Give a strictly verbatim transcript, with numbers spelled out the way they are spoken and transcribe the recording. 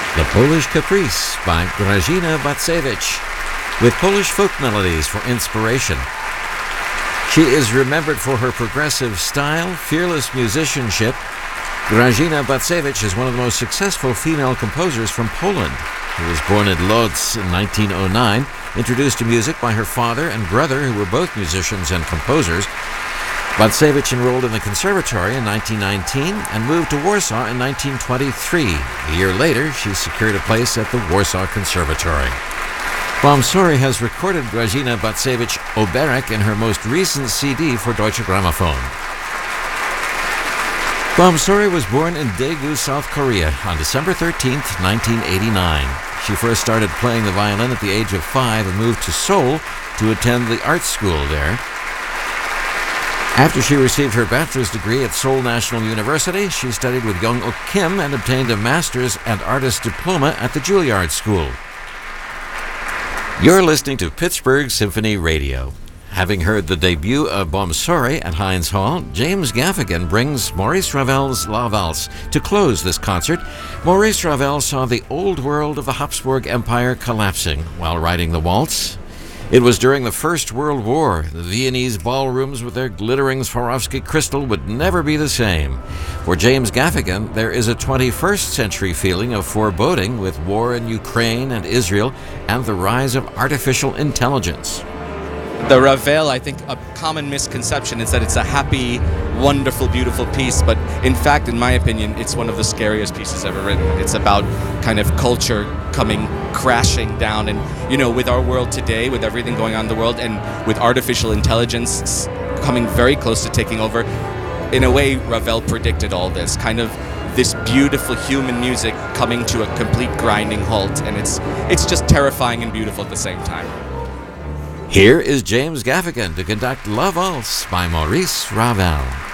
The Polish Caprice by Grażyna Bacewicz, with Polish folk melodies for inspiration. She is remembered for her progressive style, fearless musicianship. Grażyna Bacewicz is one of the most successful female composers from Poland. She was born in Lodz in nineteen oh nine, introduced to music by her father and brother, who were both musicians and composers. Bacewicz enrolled in the conservatory in nineteen nineteen and moved to Warsaw in nineteen twenty-three. A year later, she secured a place at the Warsaw Conservatory. Bomsori has recorded Grażyna Bacewicz Oberek in her most recent C D for Deutsche Grammophon. Bomsori was born in Daegu, South Korea on December thirteenth, nineteen eighty-nine. She first started playing the violin at the age of five and moved to Seoul to attend the art school there. After she received her bachelor's degree at Seoul National University, she studied with Young-ok Kim and obtained a master's and artist diploma at the Juilliard School. You're listening to Pittsburgh Symphony Radio. Having heard the debut of Bomsori at Heinz Hall, James Gaffigan brings Maurice Ravel's La Valse to close this concert. Maurice Ravel saw the old world of the Habsburg Empire collapsing while writing the waltz. It was during the First World War. The Viennese ballrooms with their glittering Swarovski crystal would never be the same. For James Gaffigan, there is a twenty-first century feeling of foreboding with war in Ukraine and Israel and the rise of artificial intelligence. The Ravel, I think a common misconception is that it's a happy, wonderful, beautiful piece, but in fact, in my opinion, it's one of the scariest pieces ever written. It's about kind of culture coming crashing down, and you know, with our world today, with everything going on in the world, and with artificial intelligence coming very close to taking over, in a way, Ravel predicted all this, kind of this beautiful human music coming to a complete grinding halt, and it's it's just terrifying and beautiful at the same time. Here is James Gaffigan to conduct La Valse by Maurice Ravel.